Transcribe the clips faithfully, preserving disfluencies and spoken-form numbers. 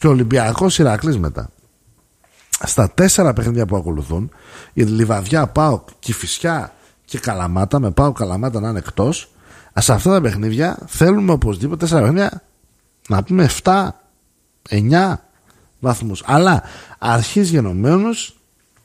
και Ολυμπιακός Ηρακλής μετά. Στα τέσσερα παιχνίδια που ακολουθούν, η Λιβαδιά, ΠΑΟΚ, Κηφισιά και Καλαμάτα, με ΠΑΟΚ Καλαμάτα να είναι εκτός, σε αυτά τα παιχνίδια θέλουμε οπωσδήποτε τέσσερα παιχνίδια να πούμε επτά εννιά βαθμούς. Αλλά αρχής γενομένους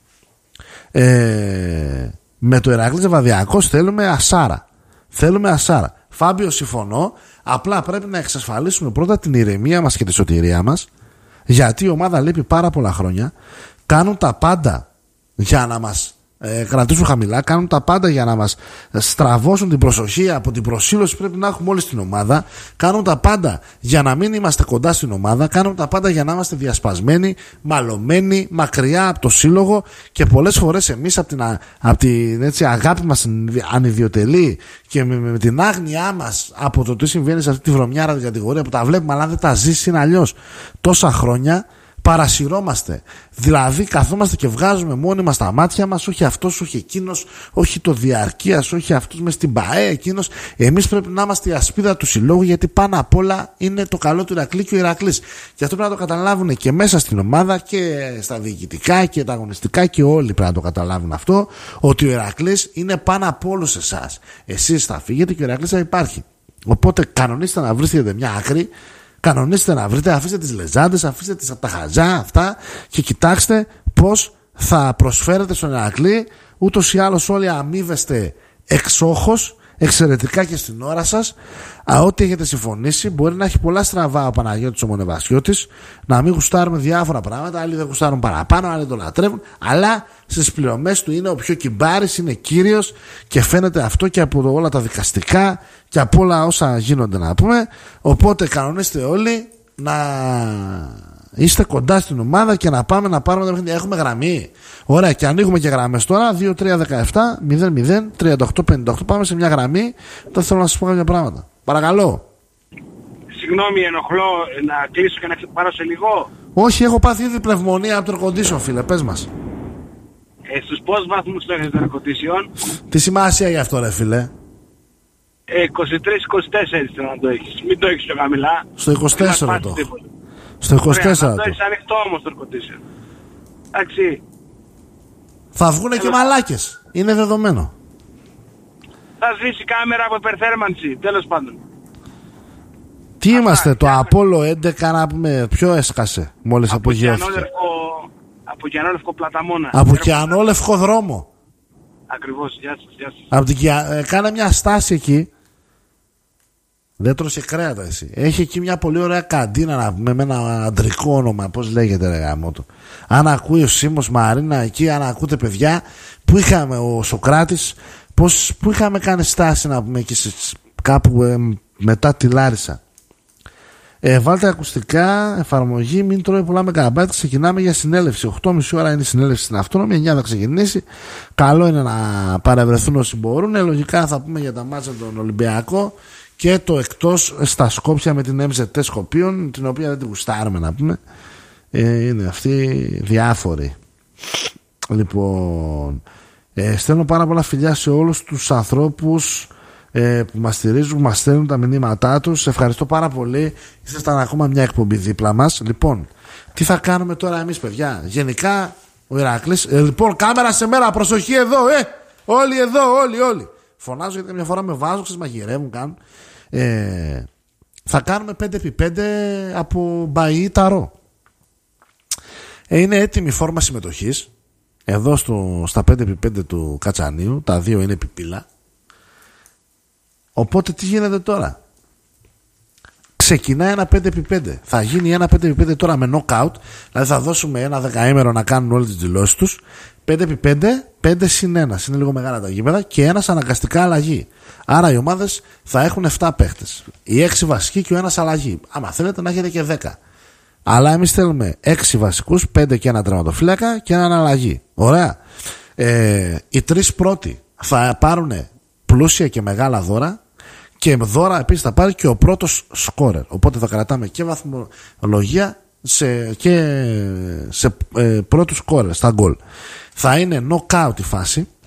ε, με το Ηρακλής Λιβαδιακός θέλουμε ασάρα. Θέλουμε ασάρα. Φάμπιο, συμφωνώ. Απλά πρέπει να εξασφαλίσουμε πρώτα την ηρεμία μας και τη σωτηρία μας, γιατί η ομάδα λείπει πάρα πολλά χρόνια. Κάνουν τα πάντα για να μας ε, κρατήσουν χαμηλά, κάνουν τα πάντα για να μας στραβώσουν την προσοχή από την προσήλωση που πρέπει να έχουμε όλοι στην ομάδα, κάνουν τα πάντα για να μην είμαστε κοντά στην ομάδα, κάνουν τα πάντα για να είμαστε διασπασμένοι, μαλωμένοι, μακριά από το σύλλογο, και πολλές φορές εμείς από την, από την έτσι, αγάπη μας ανιδιοτελή και με, με την άγνοιά μας από το τι συμβαίνει σε αυτή τη βρωμιάρα την κατηγορία που τα βλέπουμε αλλά δεν τα ζήσει, είναι αλλιώς τόσα χρόνια, παρασυρώμαστε. Δηλαδή καθόμαστε και βγάζουμε μόνοι μας τα μάτια μας, όχι αυτός, όχι εκείνος, όχι το διαρκείας, όχι αυτός μες στην ΠΑΕ, εκείνος. Εμείς πρέπει να είμαστε η ασπίδα του συλλόγου, γιατί πάνω απ' όλα είναι το καλό του Ηρακλή και ο Ηρακλής. Και αυτό πρέπει να το καταλάβουν και μέσα στην ομάδα και στα διοικητικά και τα αγωνιστικά, και όλοι πρέπει να το καταλάβουν αυτό, ότι ο Ηρακλής είναι πάνω από όλους εσάς. Εσείς θα φύγετε και ο Ηρακλής θα υπάρχει. Οπότε κανονίστε να βρίσκετε μια άκρη. Κανονίστε να βρείτε, αφήστε τις λεζάντες, αφήστε τις από τα χαζά αυτά και κοιτάξτε πώς θα προσφέρετε στον Ηρακλή. Ούτως ή άλλως όλοι αμείβεστε εξόχως, εξαιρετικά και στην ώρα σας. Α, ό,τι έχετε συμφωνήσει. Μπορεί να έχει πολλά στραβά ο Παναγιώτης ο Μονεβασιώτης, να μην γουστάρουμε διάφορα πράγματα, άλλοι δεν γουστάρουν παραπάνω, άλλοι τον λατρεύουν, αλλά στις πληρωμές του είναι ο πιο κυμπάρης, είναι κύριος, και φαίνεται αυτό και από όλα τα δικαστικά και από όλα όσα γίνονται, να πούμε. Οπότε κανονίστε όλοι να είστε κοντά στην ομάδα και να πάμε να πάρουμε τα παιχνίδια. Έχουμε γραμμή. Ωραία, και ανοίγουμε και γραμμές τώρα. δύο τρία ένα επτά μηδέν μηδέν τριάντα οκτώ πενήντα οκτώ. Πάμε σε μια γραμμή. Τώρα θέλω να σας πω κάποια πράγματα. Παρακαλώ. Συγγνώμη, ενοχλώ να κλείσω και να πάρω σε λίγο. Όχι, έχω πάθει ήδη πνευμονία από το air condition, φίλε. Πες μας. Ε, στους πόσους βαθμούς το έχετε το air condition? Τι σημασία γι' αυτό, ρε φίλε? Ε, είκοσι τρία είκοσι τέσσερα θέλω να το έχεις. Μην το έχεις πιο χαμηλά. Στο είκοσι τέσσερα το. Στο είκοσι τέσσερα Ωραία, το. το έχεις ανοιχτό όμως το air condition. Εντάξει. Θα βγουνε και μαλάκες. Είναι δεδομένο. Θα σβήσει κάμερα από υπερθέρμανση. Τέλος πάντων. Τι Αυτά, είμαστε, το Apollo έντεκα να πούμε, ποιο έσκασε μόλις απογειώθηκε? Από Κιανόλευκο Πλαταμόνα. Από Κιανόλευκο δρόμο. Ακριβώς, γεια σας, γεια σας. Από την Κια... ε, κάνε μια στάση εκεί. Δεν τρώσε κρέατα εσύ. Έχει εκεί μια πολύ ωραία καντίνα να πούμε, με ένα αντρικό όνομα. Πώς λέγεται, ρε γαμώτο. Αν ακούει ο Σίμος Μαρίνα εκεί, αν ακούτε παιδιά, που είχαμε ο Σοκράτης, πώς, που είχαμε κάνει στάση να πούμε εκεί σε, κάπου ε, μετά τη Λάρισα. Ε, βάλτε ακουστικά, εφαρμογή, μην τρώει πολλά μεγαμπάιτ. Ξεκινάμε για συνέλευση. οκτώ και μισή ώρα είναι η συνέλευση στην Αυτόνομη, εννιά θα ξεκινήσει. Καλό είναι να παρευρεθούν όσοι μπορούν. Ε, λογικά θα πούμε για τα μάτσα των Ολυμπιακό και το εκτός στα Σκόπια με την εμ ζετ τι Σκοπίων, την οποία δεν την γουστάρουμε να πούμε. Ε, είναι αυτοί διάφοροι. Λοιπόν, ε, στέλνω πάρα πολλά φιλιά σε όλους τους ανθρώπους ε, που μας στηρίζουν, που μας στέλνουν τα μηνύματά τους. Ευχαριστώ πάρα πολύ. Ήσασταν ακόμα μια εκπομπή δίπλα μας. Λοιπόν, τι θα κάνουμε τώρα εμείς, παιδιά? Γενικά ο Ηρακλής, ε, λοιπόν, κάμερα σε μέρα, προσοχή εδώ, ε! Όλοι εδώ, όλοι, όλοι. Φωνάζω γιατί μια φορά με βάζω, ξέρεις, μαγειρεύουν, κάνουν. Ε, θα κάνουμε πέντε επί πέντε από Μπαϊ Ταρό. Ε, είναι έτοιμη η φόρμα συμμετοχής. Εδώ στο, στα πέντε επί πέντε του Κατσανίου. Τα δύο είναι πιπίλα. Οπότε τι γίνεται τώρα? Ξεκινάει ένα πέντε επί πέντε. Θα γίνει ένα πέντε επί πέντε τώρα με knockout. Δηλαδή θα δώσουμε ένα δεκαήμερο να κάνουν όλες τις δηλώσεις τους. πέντε επί πέντε, πέντε συν ένα. Είναι λίγο μεγάλα τα γήπεδα. Και ένας αναγκαστικά αλλαγή. Άρα οι ομάδες θα έχουν επτά παίχτες. Οι έξι βασικοί και ο ένας αλλαγή. Άμα θέλετε να έχετε και δέκα. Αλλά εμείς θέλουμε έξι βασικούς, πέντε και ένα τερματοφύλακα και έναν αλλαγή. Ωραία. Ε, οι τρεις πρώτοι θα πάρουν πλούσια και μεγάλα δώρα. Και δώρα επίσης θα πάρει και ο πρώτος σκόρερ. Οπότε θα κρατάμε και βαθμολογία σε, και σε ε, πρώτους σκόρερ στα γκολ. Θα είναι knockout η φάση.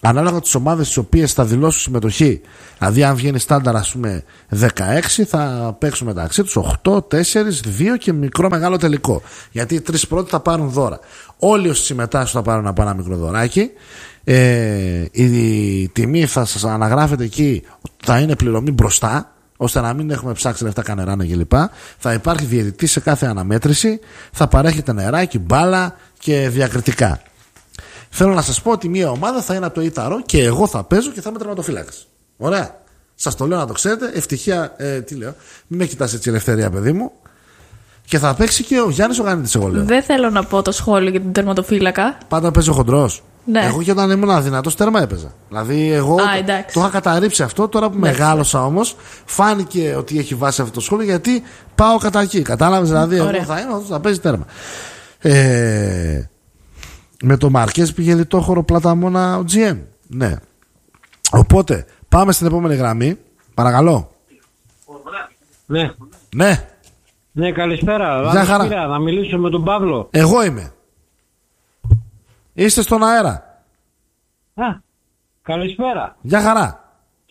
ανάλογα τις ομάδες τις οποίες θα δηλώσουν συμμετοχή. Δηλαδή, αν βγαίνει στάνταρ, ας πούμε, δεκαέξι, θα παίξουν μεταξύ τους οκτώ, τέσσερα, δύο και μικρό μεγάλο τελικό. Γιατί οι τρεις πρώτοι θα πάρουν δώρα. Όλοι όσοι συμμετάσχουν θα πάρουν από ένα μικρό δωράκι. Ε, η τιμή θα σας αναγράφεται εκεί, θα είναι πληρωμή μπροστά, ώστε να μην έχουμε ψάξει λεφτά κανεράνε κλπ. Θα υπάρχει διαιτητής σε κάθε αναμέτρηση, θα παρέχεται νεράκι, μπάλα και διακριτικά. Θέλω να σας πω ότι μία ομάδα θα είναι από το Ήταρο και εγώ θα παίζω και θα είμαι τερματοφύλακας. Ωραία. Σας το λέω να το ξέρετε. Ευτυχία, ε, τι λέω, μην με κοιτάς έτσι ελευθερία, παιδί μου. Και θα παίξει και ο Γιάννης ο Γανίτης, εγώ λέω. Δεν θέλω να πω το σχόλιο για τον τερματοφύλακα. Πάντα παίζει ο χοντρός. Ναι. Εγώ και όταν ήμουν αδυνατός τέρμα έπαιζα. Δηλαδή εγώ Α, το, το είχα καταρρύψει αυτό. Τώρα που μεγάλωσα όμως, φάνηκε ότι έχει βάσει αυτό το σχόλιο, γιατί πάω κατά εκεί. Κατάλαβες, δηλαδή Ωραία. εγώ θα είμαι, αυτός θα παίζει τέρμα. Ε, με το Μαρκές πήγε λιτόχωρο Πλαταμόνα ο τζι εμ. Ναι. Οπότε πάμε στην επόμενη γραμμή. Παρακαλώ. Ναι. Ναι. Ναι, καλησπέρα. Γεια χαρά. Πήρα, να μιλήσω με τον Παύλο. Εγώ είμαι. Είστε στον αέρα. Α, καλησπέρα. Γεια χαρά.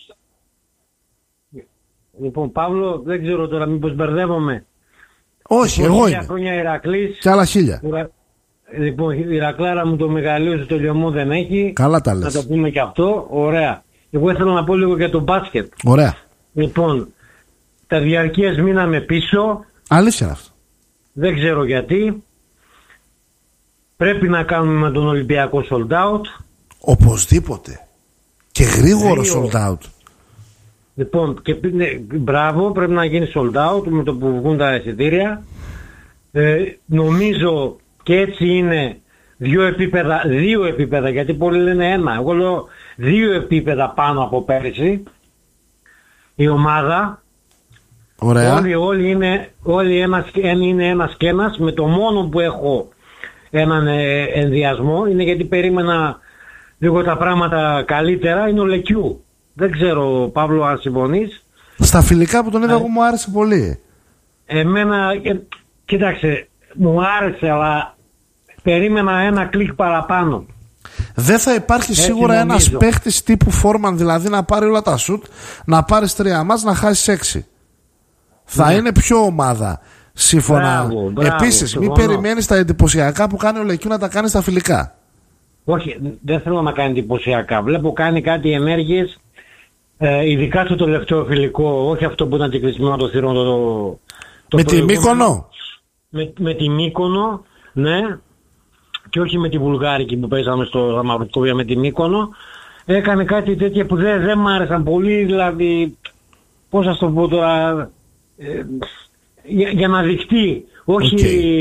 Λοιπόν, Παύλο, δεν ξέρω τώρα μήπως μπερδεύομαι. Όχι, Λοιπόν, εγώ χίλια είμαι. χρόνια Ηρακλής. Και άλλα χίλια. Ουρα... Λοιπόν, η Ηρακλάρα μου το μεγαλείο στο λαιμό δεν έχει. Καλά τα Να λες. το πούμε και αυτό. Ωραία. Εγώ ήθελα να πω λίγο για το μπάσκετ. Ωραία. Λοιπόν, τα διαρκείας μείναμε πίσω. Αλήθεια είναι αυτό. Δεν ξέρω γιατί. Πρέπει να κάνουμε με τον Ολυμπιακό sold out. Οπωσδήποτε. Και γρήγορο Γρήγορο. sold out. Λοιπόν, και, ναι, μπράβο, πρέπει να γίνει sold out με το που βγουν τα εισιτήρια. Ε, νομίζω και έτσι είναι δύο επίπεδα, δύο επίπεδα, γιατί πολλοί λένε ένα. Εγώ λέω δύο επίπεδα πάνω από πέρυσι. Η ομάδα. Ωραία. Όλοι, όλοι, είναι, όλοι ένας, είναι ένας και ένας. Με το μόνο που έχω έναν ε, ενδιασμό είναι γιατί περίμενα λίγο τα πράγματα καλύτερα, είναι ο Λεκιού. Δεν ξέρω, Παύλο, αν συμφωνείς. Στα φιλικά που τον είδα Ε. εγώ μου άρεσε πολύ. Εμένα, ε, κοίταξε, μου άρεσε, αλλά περίμενα ένα κλικ παραπάνω. Δεν θα υπάρχει Έτσι σίγουρα ένας νομίζω. παίχτης τύπου Φόρμαν, δηλαδή να πάρει όλα τα σουτ, να πάρεις τρία μας, να χάσεις έξι. Θα Ναι. είναι πιο ομάδα. Σύμφωνα. Μπράβο, μπράβο, Επίσης, μην συμφωνώ. περιμένεις τα εντυπωσιακά που κάνει ο Λεκιού να τα κάνει στα φιλικά. Όχι, δεν θέλω να κάνει εντυπωσιακά. Βλέπω κάνει κάτι ενέργειες, ε, ειδικά στο τελευταίο φιλικό, όχι αυτό που ήταν κυκλισμένο το θηρόν το, το Με τη προηγούμενο. Μύκονο. Με, με τη Μύκονο, ναι, και όχι με τη Βουλγάρικη που παίζαμε στο Αμαυροκόβια, με τη Μύκονο. Έκανε κάτι τέτοια που δεν, δεν μ' άρεσαν πολύ, δηλαδή, πώς θα το πω τώρα, ε, για, για να δειχτεί, όχι...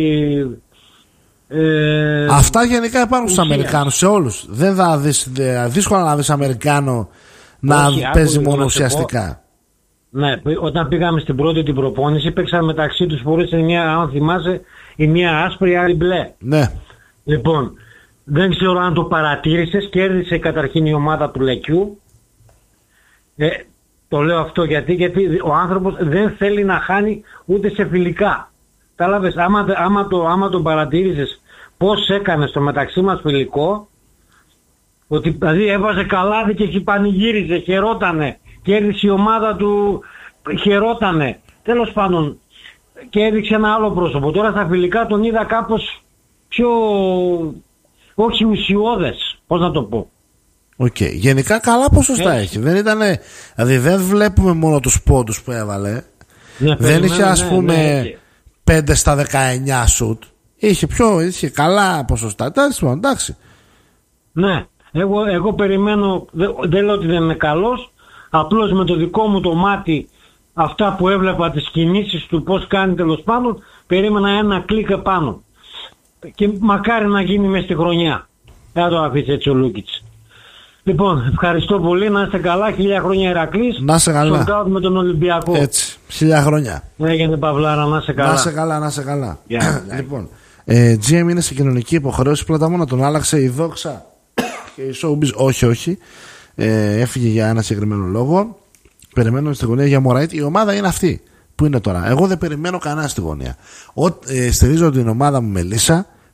Ε, Αυτά γενικά υπάρχουν στους ουσίας. Αμερικάνους, σε όλους. Δεν θα δεις, δε- δύσκολα να δεις Αμερικάνο να Όχι, παίζει άκου, μόνο να σε πω. ουσιαστικά. Ναι, όταν πήγαμε στην πρώτη την προπόνηση, παίξαν μεταξύ τους φορές, η μία, αν θυμάσαι, η μία άσπρη, η άλλη μπλε. Ναι. Λοιπόν, δεν ξέρω αν το παρατήρησες, κέρδισε καταρχήν η ομάδα του Λεκιού. Ε, το λέω αυτό γιατί, γιατί ο άνθρωπος δεν θέλει να χάνει ούτε σε φιλικά. Κατάλαβες, άμα, άμα, το, άμα το παρατήρησες πώς έκανε στο μεταξύ μας φιλικό, ότι δηλαδή έβαζε καλάδι και πανηγύριζε, χαιρότανε, κέρδισε η ομάδα του, χαιρότανε. Τέλος πάντων, και έδειξε ένα άλλο πρόσωπο. Τώρα στα φιλικά τον είδα κάπως πιο, όχι ουσιώδες, πώς να το πω. Οκ. Γενικά καλά ποσοστά Έτσι. έχει. Δεν ήτανε, δηλαδή δεν βλέπουμε μόνο τους πόντους που έβαλε. Ναι, Δεν είχε, ας ναι, πούμε, ναι, πέντε στα δεκαεννιά σουτ. Είχε πιο, είχε καλά ποσοστά. Εντάξει, εντάξει. ναι. Εγώ, εγώ περιμένω, δεν, δεν λέω ότι δεν είναι καλός, απλώς με το δικό μου το μάτι, αυτά που έβλεπα, τις κινήσεις του, πώς κάνει τέλος πάντων, περίμενα ένα κλικ επάνω. Και μακάρι να γίνει μες στη χρονιά. Δεν θα το αφήσει έτσι ο Λούκιτς. Λοιπόν, ευχαριστώ πολύ, να είστε καλά, χίλια χρόνια Ηρακλής. Να είσαι καλά. Sold out με τον Ολυμπιακό. Έτσι. Χίλια χρόνια. Έγινε Παυλάρα, να είστε καλά. Να είσαι καλά, να είσαι καλά. Γεια. Λοιπόν, ε, τζι εμ είναι σε κοινωνική υποχρέωση. Πλαταμόνα τον άλλαξε η Δόξα και η Showbiz. Όχι, όχι. Ε, έφυγε για ένα συγκεκριμένο λόγο. Περιμένω στη γωνία για Μωραΐτ. Η ομάδα είναι αυτή που είναι τώρα. Εγώ δεν περιμένω κανένα στη γωνία. Ο, ε, στηρίζω την ομάδα μου Μελίσσα. Θα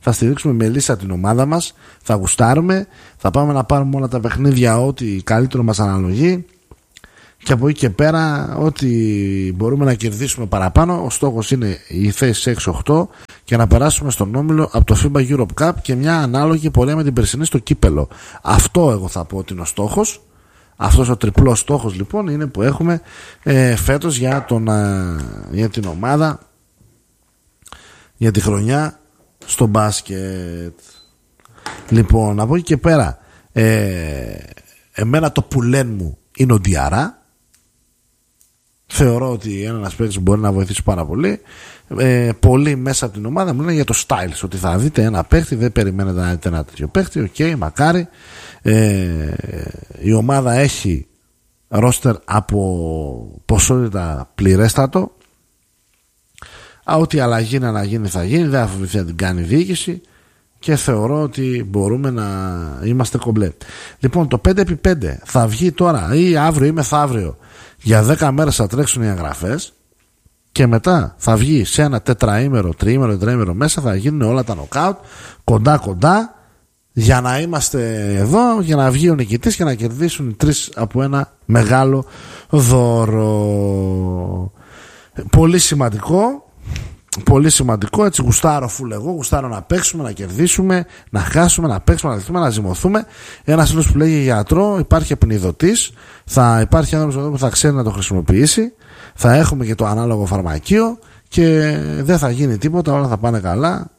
θα στηρίξουμε με λύσα την ομάδα μας, θα γουστάρουμε, θα πάμε να πάρουμε όλα τα παιχνίδια ό,τι καλύτερο μας αναλογεί και από εκεί και πέρα ό,τι μπορούμε να κερδίσουμε παραπάνω. Ο στόχος είναι η θέση έξι οκτώ και να περάσουμε στον όμιλο από το φίμπα Europe Cup και μια ανάλογη πορεία με την περσινή στο κύπελο. Αυτό εγώ θα πω ότι είναι ο στόχος. Αυτός ο τριπλός στόχος λοιπόν είναι που έχουμε ε, φέτος για, τον, ε, για την ομάδα, για τη χρονιά στο μπάσκετ. Λοιπόν, από εκεί και πέρα ε, εμένα το πουλέν μου είναι ο Διαρά. Θεωρώ ότι ένας παίκτης μπορεί να βοηθήσει πάρα πολύ. Ε, πολλοί μέσα από την ομάδα μου λένε για το Styles, ότι θα δείτε ένα παίκτη, δεν περιμένετε να δείτε ένα τέτοιο παίκτη. Οκ, okay, μακάρι. Ε, η ομάδα έχει ρόστερ από ποσότητα πληρέστατο. Α, ό,τι αλλαγή είναι να γίνει θα γίνει, δεν θα φοβηθεί να την κάνει η διοίκηση και θεωρώ ότι μπορούμε να είμαστε κομπλέ. Λοιπόν, το πέντε επί πέντε θα βγει τώρα ή αύριο ή μεθαύριο. Για δέκα μέρες θα τρέξουν οι εγγραφές και μετά θα βγει σε ένα τετραήμερο, τριήμερο, τετραήμερο μέσα, θα γίνουν όλα τα νοκάουτ κοντά κοντά για να είμαστε εδώ, για να βγει ο νικητής και να κερδίσουν οι τρεις από ένα μεγάλο δώρο. Πολύ σημαντικό. Πολύ σημαντικό, έτσι γουστάρω φουλ εγώ, γουστάρω να παίξουμε, να κερδίσουμε, να χάσουμε, να παίξουμε, να δεχτούμε, να ζυμωθούμε. Ένας φίλος που λέγει γιατρό, υπάρχει επνιδωτής, θα υπάρχει άνθρωπος εδώ που θα ξέρει να το χρησιμοποιήσει, θα έχουμε και το ανάλογο φαρμακείο και δεν θα γίνει τίποτα, όλα θα πάνε καλά.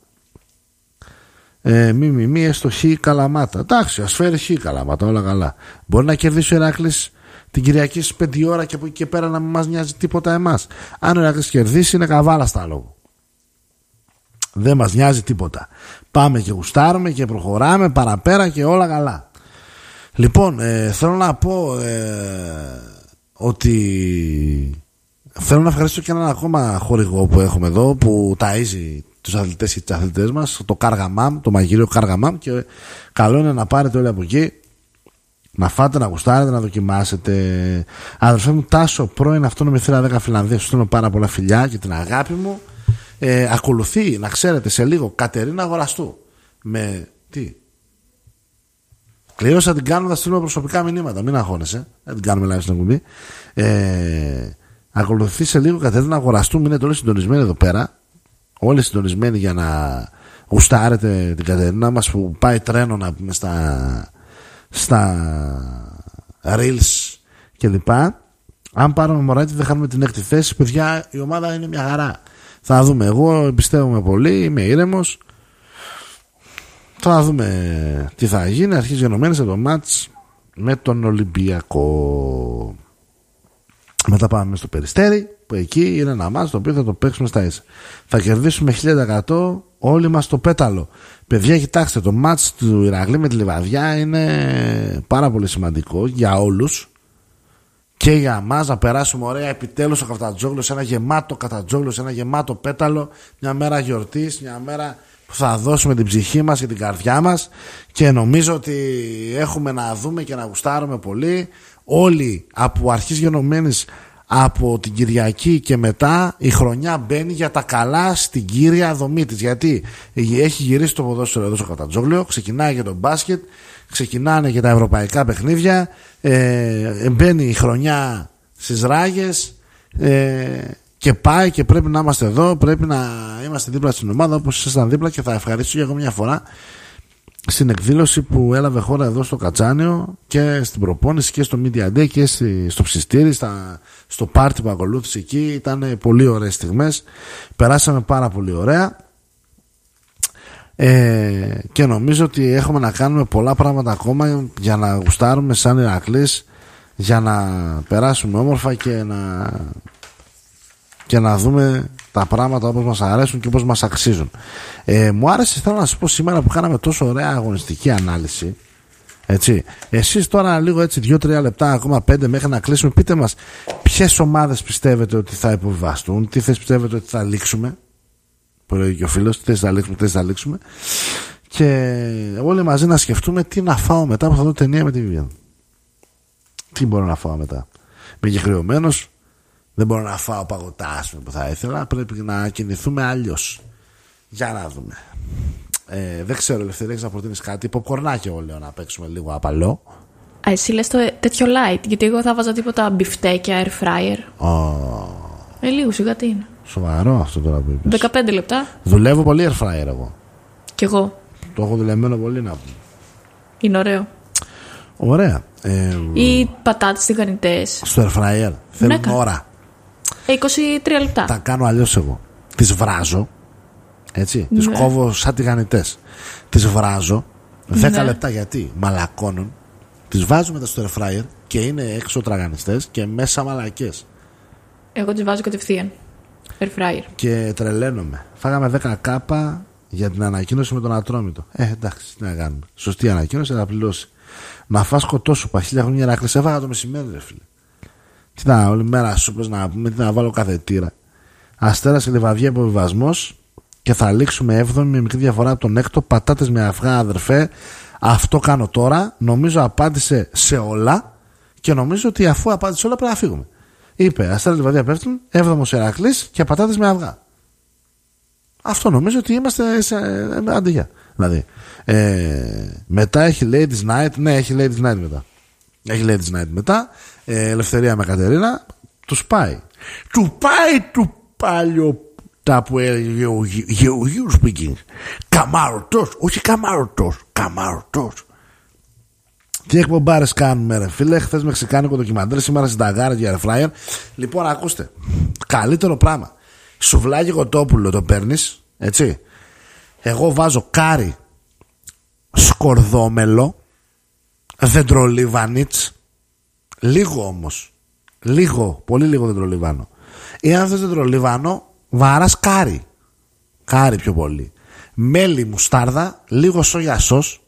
Ε, μη μη μη έστω χ Καλαμάτα. Εντάξει, ας φέρει χ Καλαμάτα, όλα καλά. Μπορεί να κερδίσει ο Ηράκλης την Κυριακή στις πέντε ώρα και από εκεί και πέρα να μην μας νοιάζει τίποτα εμάς. Αν ο Ηράκλης κερδίσει είναι καβάλα στα λόγου. Δεν μας νοιάζει τίποτα. Πάμε και γουστάρουμε και προχωράμε παραπέρα και όλα καλά. Λοιπόν, ε, θέλω να πω ε, ότι θέλω να ευχαριστήσω και έναν ακόμα χορηγό που έχουμε εδώ που ταΐζει τους αθλητές και τις αθλητές μας, το Κάργαμάμ, το μαγειρίο Κάργαμάμ, και καλό είναι να πάρετε όλοι από εκεί, να φάτε, να γουστάρετε, να δοκιμάσετε. Αδελφέ μου Τάσο, πρώην αυτόνομη θύρα δέκα Φιλανδία, σου στέλνω πάρα πολλά φιλιά και την αγάπη μου. Ε, ακολουθεί, να ξέρετε, σε λίγο Κατερίνα Αγοραστού. Με τι? Κλείωσα, την κάνουμε, θα στείλω προσωπικά μηνύματα. Μην αγχώνεσαι, δεν την κάνουμε live στην εκπομπή. Ε, ακολουθεί σε λίγο Κατερίνα Αγοραστού. Μείνετε όλοι συντονισμένοι εδώ πέρα. Όλοι συντονισμένοι για να γουστάρετε την Κατερίνα μας που πάει τρένο να πούμε στα, στα Reels κλπ. Αν πάρουμε Μωράτη δεν χάνουμε την έκτη θέση. Παιδιά, η ομάδα είναι μια χαρά. Θα δούμε. Εγώ εμπιστεύομαι πολύ, είμαι ήρεμος. Θα δούμε τι θα γίνει. Αρχίζει γενομένες το μάτς με τον Ολυμπιακό. Μετά πάμε στο Περιστέρι, που εκεί είναι ένα μάτς το οποίο θα το παίξουμε στα ίσα. Θα κερδίσουμε χίλια τοις εκατό όλοι μας το πέταλο. Παιδιά, κοιτάξτε, το μάτς του Ηρακλή με τη Λιβαδιά είναι πάρα πολύ σημαντικό για όλους. Και για μας να περάσουμε ωραία επιτέλους ο Καφτατζόγλου σε ένα γεμάτο Καφτατζόγλου, σε ένα γεμάτο πέταλο. Μια μέρα γιορτής, μια μέρα που θα δώσουμε την ψυχή μας και την καρδιά μας. Και νομίζω ότι έχουμε να δούμε και να γουστάρουμε πολύ. Όλοι από αρχής γενομένης από την Κυριακή και μετά η χρονιά μπαίνει για τα καλά στην κύρια δομή της. Γιατί έχει γυρίσει το ποδόσφαιρο εδώ στο Καφτατζόγλου, ξεκινάει για τον μπάσκετ, ξεκινάνε και τα ευρωπαϊκά παιχνίδια, ε, μπαίνει η χρονιά στις ράγες ε, και πάει και πρέπει να είμαστε εδώ, πρέπει να είμαστε δίπλα στην ομάδα όπως ήσασταν δίπλα. Και θα ευχαριστήσω για ακόμη μια φορά στην εκδήλωση που έλαβε χώρα εδώ στο Κατσάνιο και στην προπόνηση και στο Media Day και στο ψιστήρι, στα, στο πάρτι που ακολούθησε εκεί. Ήταν πολύ ωραίες στιγμές, περάσαμε πάρα πολύ ωραία. Ε, και νομίζω ότι έχουμε να κάνουμε πολλά πράγματα ακόμα για να γουστάρουμε σαν Ηρακλής, για να περάσουμε όμορφα και να, και να δούμε τα πράγματα όπως μας αρέσουν και όπως μας αξίζουν. Ε, μου άρεσε, θέλω να σας πω, σήμερα που κάναμε τόσο ωραία αγωνιστική ανάλυση, έτσι, εσείς τώρα λίγο έτσι δύο τρία λεπτά ακόμα, πέντε μέχρι να κλείσουμε, πείτε μας ποιες ομάδες πιστεύετε ότι θα υποβιβαστούν, τι θες πιστεύετε ότι θα λήξουμε, που λέει και ο φίλος, τι θες θα λήξουμε, τι θες θα λήξουμε, και όλοι μαζί να σκεφτούμε τι να φάω μετά που θα δω ταινία με τη Vivian. Τι μπορώ να φάω μετά? Είμαι και χρεωμένος, δεν μπορώ να φάω παγωτά που θα ήθελα, πρέπει να κινηθούμε αλλιώς. Για να δούμε. Ε, δεν ξέρω, Ελευθερία, έχεις να προτείνεις κάτι? Ποπκορνάκι, εγώ λέω, να παίξουμε λίγο απαλό. Α, εσύ λες το τέτοιο light, γιατί εγώ θα βάζα τίποτα μπιφτέκια, air fryer. Oh. Ε, λίγο σιγά τι είναι. Σοβαρό αυτό τώρα που είπες. δεκαπέντε λεπτά. Δουλεύω πολύ air fryer εγώ. Κι εγώ. Το έχω δουλεμένο πολύ, να πούμε. Είναι ωραίο. Ωραία. Ε, Ή πατάτες τηγανιτές. Στο air fryer θέλουν Ναι, ώρα. Ε, είκοσι τρία λεπτά. Τα κάνω αλλιώς εγώ. Τις βράζω. Έτσι. Ναι. Τις κόβω σαν τηγανιτές. Τις βράζω. δέκα Ναι. λεπτά, γιατί μαλακώνουν. Τις βάζω μετά στο air fryer και είναι έξω τραγανιστές και μέσα μαλακές. Εγώ τις βάζω κατευθείαν. Air fryer. Και τρελαίνομαι. Φάγαμε δέκα κάπα για την ανακοίνωση με τον Ατρόμητο. Ε, εντάξει, τι να κάνουμε. Σωστή ανακοίνωση, θα πληρώσει. Να φας κοτόσουπα, χίλια χρόνια Ηράκλειο. Έφαγα το μεσημέρι, ρε φίλε. Τι να, όλη μέρα σούπες να πούμε, τι να βάλω καθετήρα. Αστέρας και Λιβαδιά υποβιβασμός και θα λήξουμε έβδομη με μικρή διαφορά από τον έκτο. Πατάτες με αυγά, αδερφέ. Αυτό κάνω τώρα. Νομίζω απάντησε σε όλα και νομίζω ότι αφού απάντησε σε όλα πρέπει να φύγουμε. Είπε Αστέρα Λιβαδιά πέφτουν, έβδομος Ηρακλής και πατάτες με αυγά. Αυτό νομίζω ότι είμαστε σε αντιγεια. Δηλαδή, ε, μετά έχει Ladies Night. Ναι, έχει Ladies Night μετά. Έχει Ladies Night μετά. Ε, Ελευθερία με Κατερίνα. Τους πάει. Του πάει του παλιό τα που έλεγε ο Γεωργίου speaking. Καμάρωτος, όχι καμάρωτος, καμάρωτος. Τι εκπομπάρες κάνουμε, ρε φίλε? Χθες μεξικάνικο ντοκιμαντέρ, σήμερα συνταγάρες για air fryer. Λοιπόν, ακούστε. Καλύτερο πράγμα. Σουβλάκι κοτόπουλο το παίρνεις, έτσι. Εγώ βάζω κάρι, σκορδόμελο, δεντρολίβανιτς. Λίγο όμως. Λίγο, πολύ λίγο δεντρολίβανο. Ή αν θες δεντρολίβανο, βαράς κάρι. Κάρι πιο πολύ. Μέλι, μουστάρδα, λίγο σόγια σος.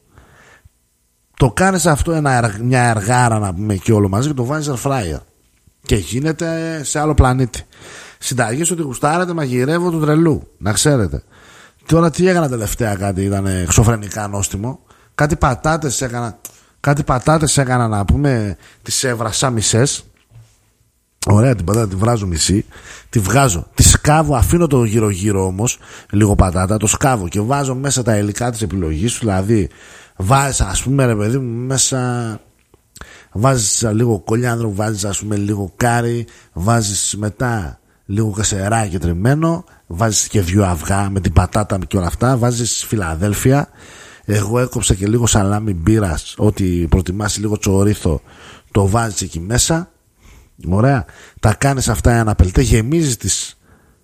Το κάνεις αυτό ένα, μια εργάρα να πούμε και όλο μαζί και το βάζεις air fryer. Και γίνεται σε άλλο πλανήτη. Συνταγή ότι γουστάρετε, μαγειρεύω του τρελού. Να ξέρετε. Τώρα τι έκανα τελευταία, κάτι ήταν εξωφρενικά νόστιμο. Κάτι πατάτες έκανα. Κάτι πατάτες έκανα να πούμε. Τις έβρασα μισές. Ωραία, την πατάτα τη βράζω μισή. Τη βγάζω, τη σκάβω, αφήνω το γύρω γύρω όμως. Λίγο πατάτα, το σκάβω και βάζω μέσα τα υλικά της επιλογής σου. Δηλαδή βάζεις, ας πούμε, ρε παιδί μου, μέσα. Βάζεις λίγο κολιάνδρο, βάζεις ας πούμε λίγο κάρι, βάζεις μετά λίγο κασεράκι τριμμένο, βάζεις και δυο αυγά με την πατάτα και όλα αυτά, βάζεις Φιλαδέλφια. Εγώ έκοψα και λίγο σαλάμι μπύρας, ό,τι προτιμάς, λίγο τσορίθο, το βάζεις εκεί μέσα. Ωραία, τα κάνεις αυτά ένα πελτέ, γεμίζεις τις,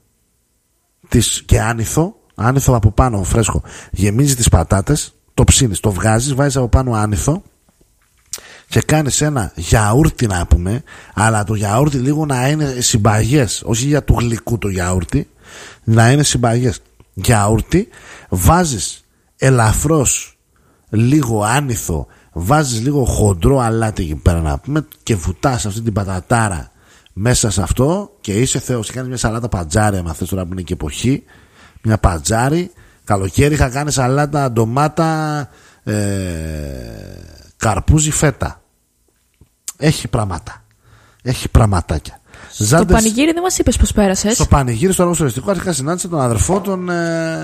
τις και άνηθο, άνηθο από πάνω φρέσκο, γεμίζεις τις πατάτες, το ψήνεις, το βγάζεις, βάζεις από πάνω άνηθο και κάνεις ένα γιαούρτι να πούμε, αλλά το γιαούρτι λίγο να είναι συμπαγές, όχι για του γλυκού το γιαούρτι, να είναι συμπαγές. Γιαούρτι, βάζεις ελαφρώς λίγο άνηθο, βάζεις λίγο χοντρό αλάτι εκεί πέρα να πούμε και βουτάς αυτή την πατατάρα μέσα σε αυτό και είσαι θεός. Και κάνεις μια σαλάτα πατζάρι, άμα θες τώρα που είναι και εποχή, μια πατζάρι. Καλοκαίρι είχα κάνει σαλάτα ντομάτα, ε, καρπούζι, φέτα. Έχει πράγματα. Έχει πραγματάκια. Στο Ζάντες... πανηγύρι δεν μας είπες πώς πέρασες. Στο πανηγύρι, στο αργοστοριστικό, αρχικά συνάντησα τον αδερφό τον. Ε...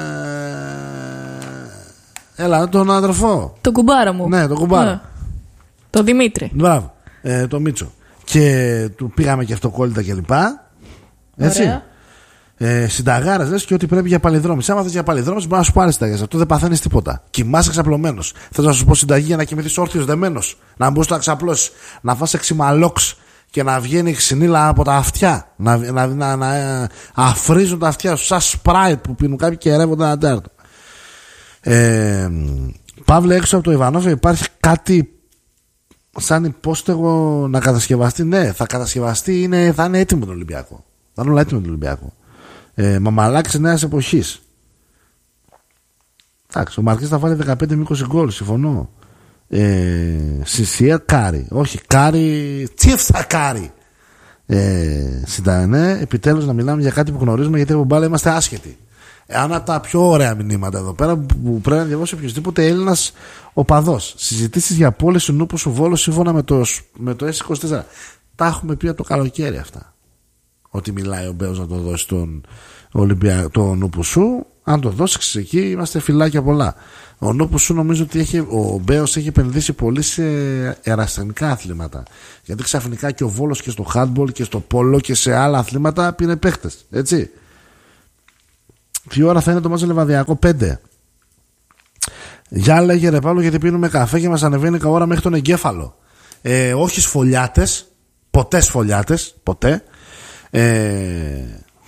Έλα, τον αδερφό. Τον κουμπάρο μου. Ναι, τον κουμπάρο. Ναι. Τον Δημήτρη. Μπράβο. Ε, τον Μίτσο. Και του πήγαμε και αυτοκόλλητα κλπ. Έτσι. Ωραία. Ε, Συνταγάρας λες και ό,τι πρέπει για παλιδρόμηση. Άμα θες για παλιδρόμηση, μπορεί να σου πάρει συνταγές. Αυτό δεν παθαίνεις τίποτα. Κοιμάσαι ξαπλωμένος. Θες να σου πω συνταγή για να κοιμηθείς όρθιος δεμένος. Να μπούς να ξαπλώσεις. Να φας εξημαλόξ και να βγαίνει ξυνήλα από τα αυτιά. Να, να, να, να ε, αφρίζουν τα αυτιά σου σαν σπράιτ που πίνουν κάποιοι και ρεύονται ένα τέρτο. Ε, Παύλε, έξω από το Ιβανόφι υπάρχει κάτι σαν υπόστεγο να κατασκευαστεί. Ναι, θα κατασκευαστεί, είναι, θα είναι έτοιμο τον Ολυμπιακό. Θα είναι όλα έτοιμο τον Ολυμπιακό. Ε, Μαμαλάκης νέας εποχής. Εντάξει, ο Μαρκής θα βάλει δεκαπέντε με είκοσι γκολ, συμφωνώ. Ε, Σισία κάρι. Όχι, κάρι, τσίφτα κάρι. Ε, Συντα, ναι, επιτέλους να μιλάμε για κάτι που γνωρίζουμε, γιατί από μπάλα είμαστε άσχετοι. Ένα από τα πιο ωραία μηνύματα εδώ πέρα που πρέπει να διαβάσει οποιοδήποτε Έλληνας οπαδός. Συζητήσεις για πώληση νούπου σου Βόλο σύμφωνα με το, με το ες είκοσι τέσσερα. Τα έχουμε πει από το καλοκαίρι αυτά. Ότι μιλάει ο Μπέος να το δώσει τον, Ολυμπια... τον νούπου σου. Αν το δώσεις εκεί, είμαστε φυλάκια πολλά. Ο νου σου νομίζω ότι έχει, ο Μπέος έχει επενδύσει πολύ σε ερασιτεχνικά αθλήματα. Γιατί ξαφνικά και ο Βόλος και στο handball και στο πόλο και σε άλλα αθλήματα πήρε παίχτες. Έτσι. Τι ώρα θα είναι το μάτς Λεβαδιακό? Πέντε. Για λέγε ρε Παύλο, γιατί πίνουμε καφέ και μας ανεβαίνει καόρα μέχρι τον εγκέφαλο. Ε, όχι σφολιάτες. Ποτέ σφολιάτες. Ποτέ. Ε,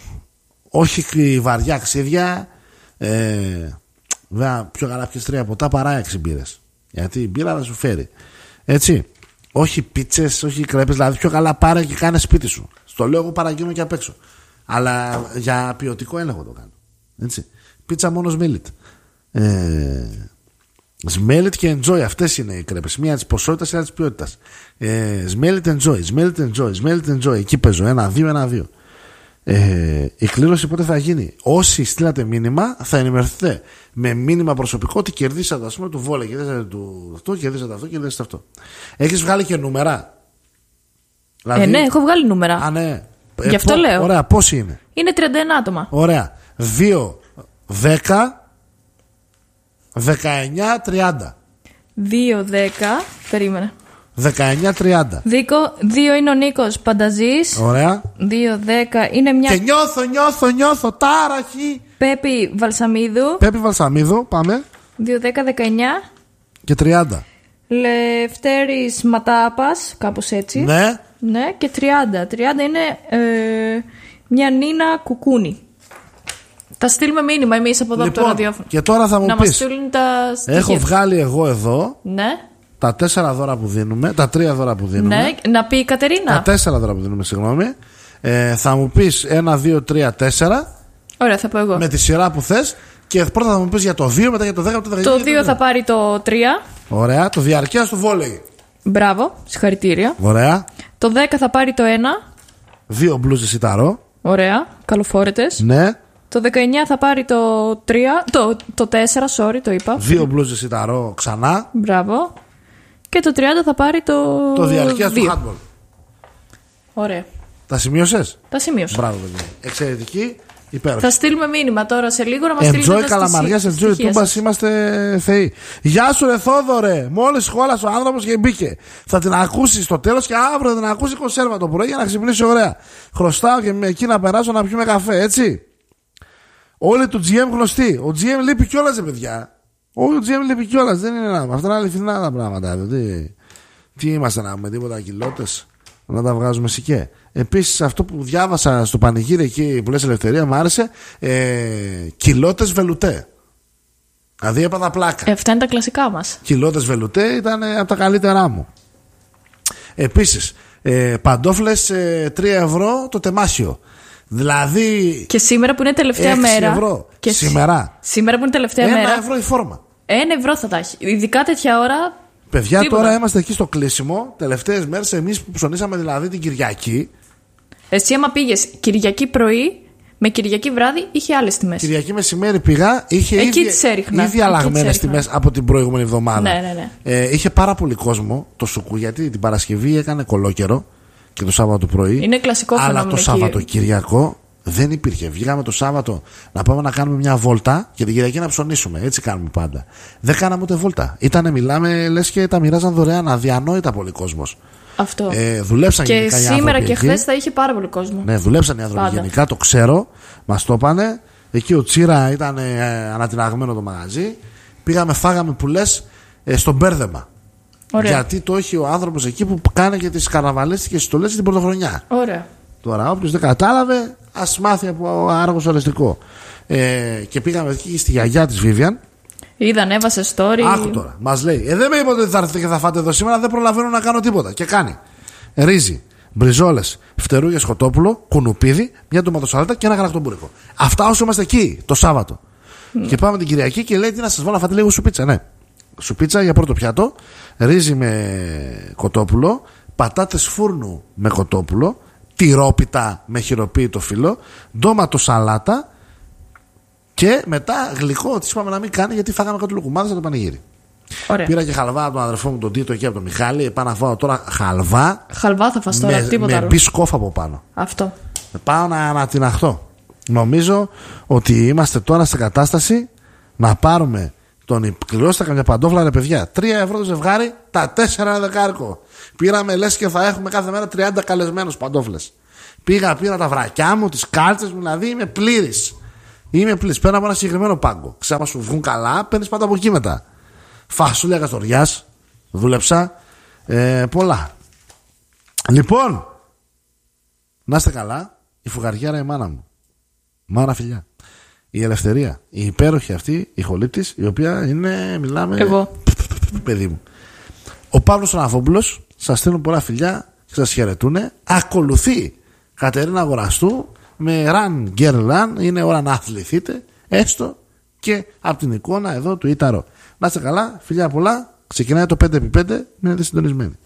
όχι βαριά ξύδια. Ε, βέβαια πιο καλά πιες τρία ποτά παρά έξι μπύρες. Γιατί η μπύρα θα σου φέρει. Έτσι. Όχι πίτσες, όχι κρέπες. Δηλαδή πιο καλά πάρε και κάνε σπίτι σου. Στο λέω εγώ, παραγγείλω και απ' έξω. Αλλά για ποιοτικό έλεγχο το κάνω. Έτσι. Πίτσα μόνο Σμέλιτ. Ε, Σμέλιτ και enjoy. Αυτές είναι οι κρέπες. Μία της ποσότητας, μία της ποιότητας. Ε, Σμέλιτ enjoy. Σμέλιτ enjoy. Σμέλιτ enjoy. Εκεί παίζω. Ένα, δύο, ένα, δύο. Ε, η κλήρωση πότε θα γίνει? Όσοι στείλατε μήνυμα θα ενημερωθείτε με μήνυμα προσωπικό ότι κερδίσατε, ας πούμε, του βόλε, κερδίσατε του αυτό, κερδίσατε αυτό, κερδίσατε αυτό. Έχεις βγάλει και νούμερα? Δηλαδή... Ε, ναι, έχω βγάλει νούμερα. Α, ναι. Γι' ε, αυτό πο... λέω. Ωραία, πόσοι είναι? Είναι τριάντα ένα άτομα. Ωραία. δύο, δέκα, δεκαεννιά, τριάντα. δύο, δέκα, περίμενε. δεκαεννιά τριάντα. δύο είναι ο Νίκος Πανταζής. Ωραία. δύο δέκα είναι μια. Και νιώθω, νιώθω, νιώθω τάραχη. Πέπη Βαλσαμίδου. Πέπη Βαλσαμίδου, πάμε. δύο δέκα δεκαεννιά. Και τριάντα. Λευτέρης Ματάπας, κάπως έτσι. Ναι. Ναι, και τριάντα. τριάντα είναι ε, μια Νίνα Κουκούνη. Θα στείλουμε μήνυμα εμείς από εδώ, λοιπόν, από το ραδιόφωνο. Και τώρα θα μου να πεις. μας στείλουν τα στοιχεία. Έχω βγάλει εγώ εδώ. Ναι. Τα τέσσερα δώρα που δίνουμε, τα τρία δώρα που δίνουμε. Ναι, να πει η Κατερίνα. Τα τέσσερα δώρα που δίνουμε, συγγνώμη. Ε, θα μου πεις ένα, δύο, τρία, τέσσερα. Ωραία, θα πω εγώ. Με τη σειρά που θες. Και πρώτα θα μου πεις για το δύο, μετά για το δέκα. Το, το δύο θα πάρει το τρία. Ωραία, το διαρκείας του βόλεϊ. Μπράβο, συγχαρητήρια. Ωραία. Το δέκα θα πάρει το ένα. Δύο μπλούζες σιταρό. Ωραία, καλοφόρετες. Ναι. Το δεκαεννιά θα πάρει το τρία. Το, το τέσσερα, sorry, το είπα. Δύο μπλούζες σιταρό ξανά. Μπράβο. Και το τριάντα θα πάρει το. Το διαρκείας του handball. Ωραία. Τα σημείωσες? Τα σημείωσα. Μπράβο, παιδιά. Εξαιρετική. Υπέροχη. Θα στείλουμε μήνυμα τώρα σε λίγο να μας στείλετε. Enjoy Καλαμαριάς, enjoy Τούμπας, είμαστε θεοί. Γεια σου ρε Θόδωρε. Μόλις σχόλασε ο άνθρωπος και μπήκε. Θα την ακούσει στο τέλος και αύριο θα την ακούσει κονσέρβα το πρωί για να ξυπνήσει ωραία. Χρωστάω και με εκεί να περάσω να πιούμε καφέ, έτσι. Όλοι του τζι εμ γνωστοί. Ο τζι εμ λείπει κιόλας, παιδιά. Όλοι ο τζι εμ λείπει κιόλας. Δεν είναι ένα. Αυτά είναι αληθινά τα πράγματα. Τι, τι είμαστε να έχουμε τίποτα κοιλώτες να τα βγάζουμε σικέ. Επίσης αυτό που διάβασα στο πανηγύρι εκεί που λες Ελευθερία μου άρεσε, ε, κοιλώτες βελουτέ. Δηλαδή έπαθα πλάκα. Ε, αυτά είναι τα κλασικά μας. Κοιλώτες βελουτέ ήταν ε, από τα καλύτερά μου. Επίσης ε, παντόφλες ε, τρία ευρώ το τεμάσιο. Δηλαδή. Και σήμερα που είναι τελευταία μέρα. Ευρώ. Και σήμερα. Σήμερα που είναι τελευταία ένα μέρα. Ένα ευρώ η φόρμα. Ένα ευρώ θα τα έχει. Ειδικά τέτοια ώρα. Παιδιά, τίποτα. Τώρα είμαστε εκεί στο κλείσιμο. Τελευταίες μέρες εμείς που ψωνίσαμε δηλαδή την Κυριακή. Εσύ άμα πήγες Κυριακή πρωί με Κυριακή βράδυ είχε άλλες τιμές. Κυριακή μεσημέρι πήγα, είχε εκεί ήδη, τις έριχνα. ήδη αλλαγμένες τιμές από την προηγούμενη εβδομάδα. Ναι, ναι, ναι. Ε, είχε πάρα πολύ κόσμο το σουκού γιατί την Παρασκευή έκανε κολόκαιρο και το Σάββατο πρωί. Είναι κλασικό φαινόμενο. Αλλά το Σαββατοκυριακό δεν υπήρχε. Βγήκαμε το Σάββατο να πάμε να κάνουμε μια βόλτα και την Κυριακή να ψωνίσουμε. Έτσι κάνουμε πάντα. Δεν κάναμε ούτε βόλτα. Ήτανε, μιλάμε, λες και τα μοιράζαν δωρεάν. Αδιανόητα πολύ κόσμος. Αυτό. Ε, δουλέψαν και σήμερα και χθες θα είχε πάρα πολύ κόσμο. Ναι, δουλέψαν οι άνθρωποι πάντα. Γενικά, το ξέρω. Μας το είπανε. Εκεί ο Τσίρα ήταν ε, ανατιναγμένο το μαγαζί. Πήγαμε, φάγαμε που λες ε, στο μπέρδεμα. Ωραία. Γιατί το έχει ο άνθρωπος εκεί που κάνει και τις καρναβαλίστικες στολές την πρωτοχρονιά. Ωραία. Τώρα, όποιος δεν κατάλαβε, ας μάθει από άργο ολιστικό. Ε, και πήγαμε εκεί στη γιαγιά της Βίβιαν. Είδα, ανέβασε story. Άκου τώρα, μας λέει: Ε, δεν με είπατε ότι θα έρθετε και θα φάτε εδώ σήμερα, δεν προλαβαίνω να κάνω τίποτα. Και κάνει ρύζι, μπριζόλες, φτερούγια σκοτόπουλο, κουνουπίδι, μια ντοματοσαλάτα και ένα γαλακτομπούρικο. Αυτά όσο είμαστε εκεί το Σάββατο. Mm. Και πάμε την Κυριακή και λέει: Τι να σας βάλω να φάτε λίγο σουπίτσα. Ναι, σουπίτσα για πρώτο πιάτο, ρύζι με κοτόπουλο, πατάτες φούρνου με κοτόπουλο, τυρόπιτα με χειροποίητο φύλλο, ντόματο σαλάτα και μετά γλυκό. Τι είπαμε να μην κάνει γιατί φάγαμε κάτω λουκουμάδες από το πανηγύρι. Ωραία. Πήρα και χαλβά από τον αδερφό μου τον Τίτο εκεί από τον Μιχάλη. Πάω να φάω τώρα χαλβά. Χαλβά θα φας τώρα, με, τίποτα με άλλο. μπισκόφ από πάνω. Αυτό. Πάω να ανατιναχτώ. Νομίζω ότι είμαστε τώρα σε κατάσταση να πάρουμε τον κλειώστα καμιά παντόφλα, ρε παιδιά. Τρία ευρώ το ζευγάρι, τα τέσσερα ένα δεκάρικο. Πήραμε λες και θα έχουμε κάθε μέρα τριάντα καλεσμένους παντόφλες. Πήγα, πήρα τα βρακιά μου, τις κάλτσες μου, δηλαδή είμαι πλήρης. Είμαι πλήρης. Παίρνω από ένα συγκεκριμένο πάγκο. Ξέρω, άμα σου βγουν καλά, παίρνεις πάντα από εκεί μετά. Φασούλια Καστοριάς, δούλεψα. Ε, πολλά. Λοιπόν, να είστε καλά. Η φουγαριάρα η μάνα μου. Μάνα φιλιά. Η Ελευθερία. Η υπέροχη αυτή, η χολύπτης, η οποία είναι, μιλάμε. Εγώ. Παιδί μου. Ο Παύλος Αναφόπουλος, σας στέλνουν πολλά φιλιά και σας χαιρετούνε. Ακολουθεί Κατερίνα Αγοραστού με run girl run. Είναι ώρα να αθληθείτε, έστω και από την εικόνα εδώ του Ήταρο. Να είστε καλά, φιλιά πολλά. Ξεκινάει το πέντε επί πέντε, μείνετε συντονισμένοι.